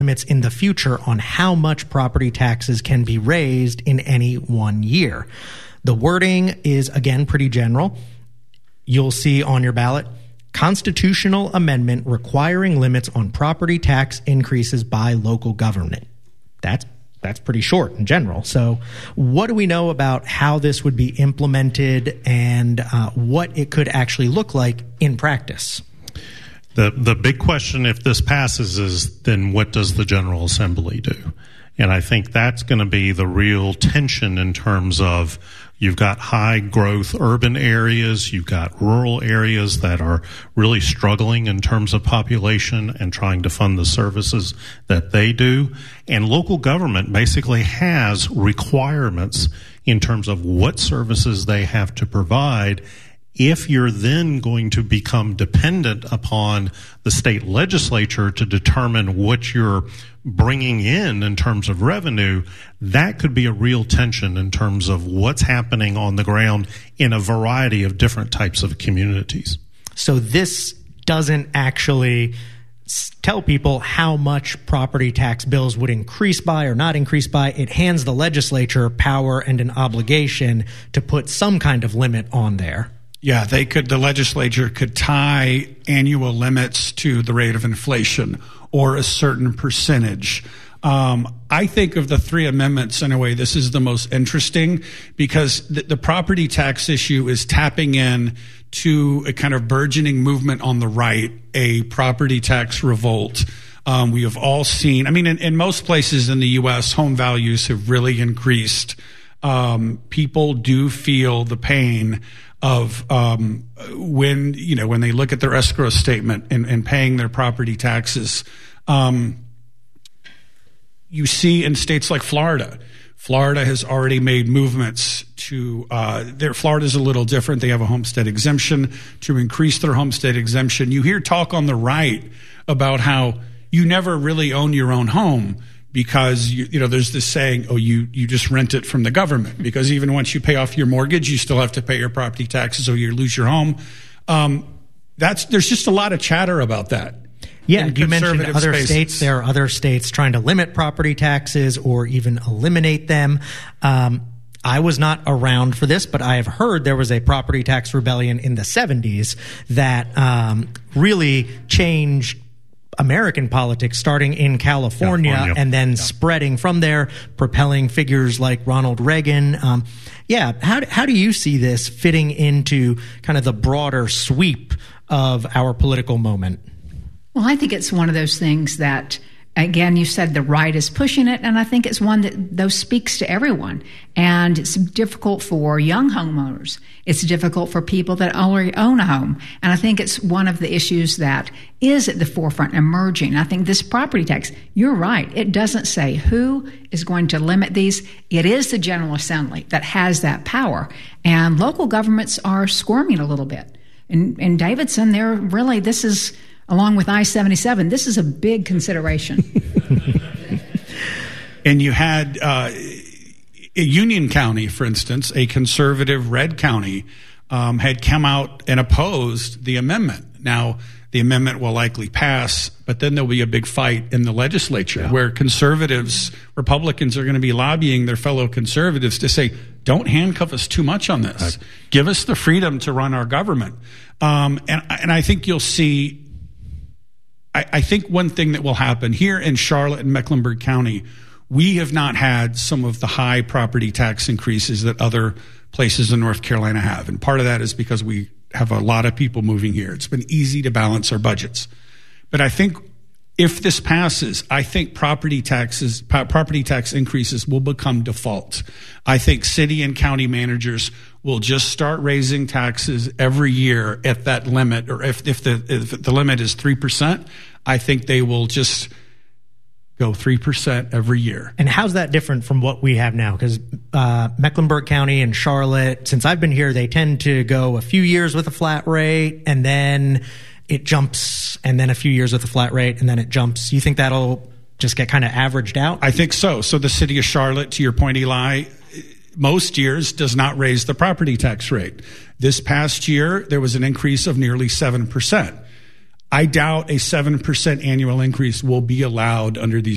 estimates in the future on how much property taxes can be raised in any one year. The wording is, again, pretty general. You'll see on your ballot, constitutional amendment requiring limits on property tax increases by local government. That's pretty short in general. So what do we know about how this would be implemented and what it could actually look like in practice? The big question, if this passes, is then what does the General Assembly do? And I think that's going to be the real tension in terms of you've got high growth urban areas, you've got rural areas that are really struggling in terms of population and trying to fund the services that they do. And local government basically has requirements in terms of what services they have to provide. If you're then going to become dependent upon the state legislature to determine what you're bringing in terms of revenue, that could be a real tension in terms of what's happening on the ground in a variety of different types of communities. So this doesn't actually tell people how much property tax bills would increase by or not increase by. It hands the legislature power and an obligation to put some kind of limit on there. Yeah, the legislature could tie annual limits to the rate of inflation or a certain percentage. I think of the three amendments, in a way, this is the most interesting because the property tax issue is tapping in to a kind of burgeoning movement on the right, a property tax revolt. We have all seen, in most places in the U.S., home values have really increased. People do feel the pain of when they look at their escrow statement and paying their property taxes. You see in states like Florida has already made movements to Florida's a little different. They have a homestead exemption to increase their homestead exemption. You hear talk on the right about how you never really own your own home, because there's this saying, you just rent it from the government, because even once you pay off your mortgage, you still have to pay your property taxes or you lose your home. There's just a lot of chatter about that. Yeah, you mentioned other states. There are other states trying to limit property taxes or even eliminate them. I was not around for this, but I have heard there was a property tax rebellion in the 70s that really changed American politics, starting in California and then spreading from there, propelling figures like Ronald Reagan. How do you see this fitting into kind of the broader sweep of our political moment? Well, I think it's one of those things that, again, you said the right is pushing it, and I think it's one that speaks to everyone. And it's difficult for young homeowners. It's difficult for people that already own a home. And I think it's one of the issues that is at the forefront emerging. I think this property tax, you're right, it doesn't say who is going to limit these. It is the General Assembly that has that power. And local governments are squirming a little bit. In Davidson, they're really, this is, along with I-77, this is a big consideration. And you had Union County, for instance, a conservative red county, had come out and opposed the amendment. Now, the amendment will likely pass, but then there'll be a big fight in the legislature where Republicans are going to be lobbying their fellow conservatives to say, don't handcuff us too much on this. Give us the freedom to run our government. And I think you'll see, I think one thing that will happen here in Charlotte and Mecklenburg County, we have not had some of the high property tax increases that other places in North Carolina have. And part of that is because we have a lot of people moving here. It's been easy to balance our budgets. But I think if this passes, I think property tax increases will become default. I think city and county managers will just start raising taxes every year at that limit, or if the limit is 3%, I think they will just go 3% every year. And how's that different from what we have now? Because Mecklenburg County and Charlotte, since I've been here, they tend to go a few years with a flat rate, and then it jumps, and then a few years with a flat rate, and then it jumps. You think that'll just get kind of averaged out? I think so. So the city of Charlotte, to your point, Eli, most years does not raise the property tax rate. This past year, there was an increase of nearly 7%. I doubt a 7% annual increase will be allowed under these